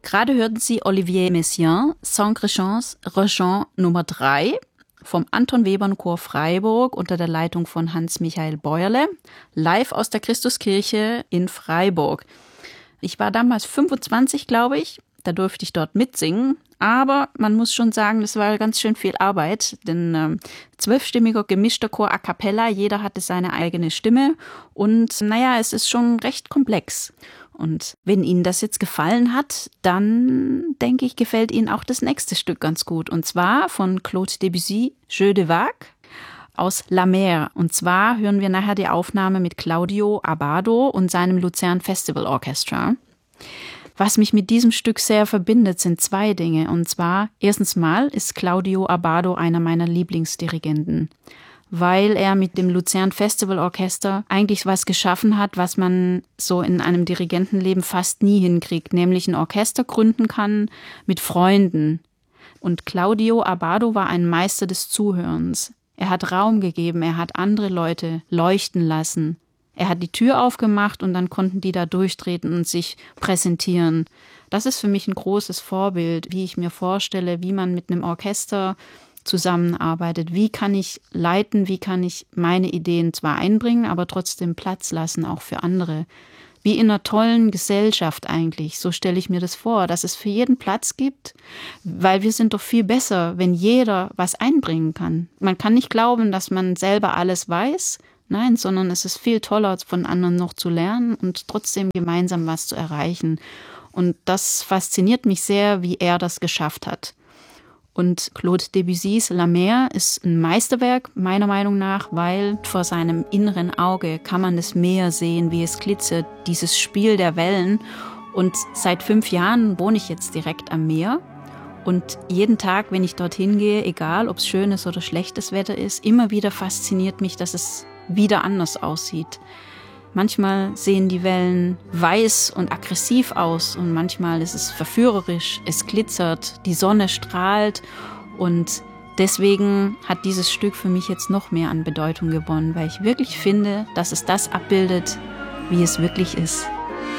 Gerade hörten Sie Olivier Messiaen, Saint-Gréchans Regent Nummer 3 vom Anton Webern Chor Freiburg unter der Leitung von Hans-Michael Bäuerle, live aus der Christuskirche in Freiburg. Ich war damals 25, glaube ich, da durfte ich dort mitsingen, aber man muss schon sagen, das war ganz schön viel Arbeit, denn 12-stimmiger gemischter Chor a cappella, jeder hatte seine eigene Stimme und es ist schon recht komplex. Und wenn Ihnen das jetzt gefallen hat, dann denke ich, gefällt Ihnen auch das nächste Stück ganz gut. Und zwar von Claude Debussy, Jeux de Vagues aus La Mer. Und zwar hören wir nachher die Aufnahme mit Claudio Abbado und seinem Luzern Festival Orchestra. Was mich mit diesem Stück sehr verbindet, sind zwei Dinge. Und zwar, erstens mal ist Claudio Abbado einer meiner Lieblingsdirigenten, weil er mit dem Luzern Festival Orchester eigentlich was geschaffen hat, was man so in einem Dirigentenleben fast nie hinkriegt, nämlich ein Orchester gründen kann mit Freunden. Und Claudio Abbado war ein Meister des Zuhörens. Er hat Raum gegeben, er hat andere Leute leuchten lassen. Er hat die Tür aufgemacht und dann konnten die da durchtreten und sich präsentieren. Das ist für mich ein großes Vorbild, wie ich mir vorstelle, wie man mit einem Orchester zusammenarbeitet. Wie kann ich leiten, wie kann ich meine Ideen zwar einbringen, aber trotzdem Platz lassen, auch für andere. Wie in einer tollen Gesellschaft eigentlich, so stelle ich mir das vor, dass es für jeden Platz gibt, weil wir sind doch viel besser, wenn jeder was einbringen kann. Man kann nicht glauben, dass man selber alles weiß, nein, sondern es ist viel toller, von anderen noch zu lernen und trotzdem gemeinsam was zu erreichen. Und das fasziniert mich sehr, wie er das geschafft hat. Und Claude Debussys La Mer ist ein Meisterwerk, meiner Meinung nach, weil vor seinem inneren Auge kann man das Meer sehen, wie es glitzert, dieses Spiel der Wellen. Und seit 5 Jahren wohne ich jetzt direkt am Meer. Und jeden Tag, wenn ich dorthin gehe, egal ob es schönes oder schlechtes Wetter ist, immer wieder fasziniert mich, dass es wieder anders aussieht. Manchmal sehen die Wellen weiß und aggressiv aus und manchmal ist es verführerisch, es glitzert, die Sonne strahlt und deswegen hat dieses Stück für mich jetzt noch mehr an Bedeutung gewonnen, weil ich wirklich finde, dass es das abbildet, wie es wirklich ist.